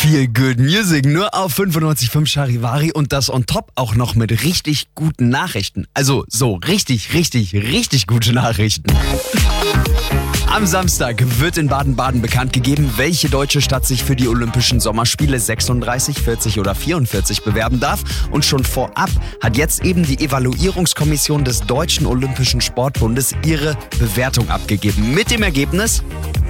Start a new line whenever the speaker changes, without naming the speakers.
Viel Good Music, nur auf 95.5 Charivari und das on top auch noch mit richtig guten Nachrichten. Also so richtig gute Nachrichten. Am Samstag wird in Baden-Baden bekannt gegeben, welche deutsche Stadt sich für die Olympischen Sommerspiele 36, 40 oder 44 bewerben darf. Und schon vorab hat jetzt eben die Evaluierungskommission des Deutschen Olympischen Sportbundes ihre Bewertung abgegeben. Mit dem Ergebnis: